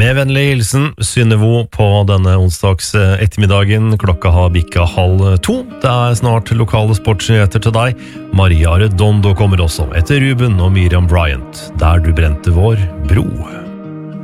Med vennlig hilsen, Synnevo på denne onsdags ettermiddagen. Klokka har bikket 1:30. Det snart lokale sportsnyheter til deg. Maria Redondo kommer også, etter Ruben og Miriam Bryant, Der du brente vår bro.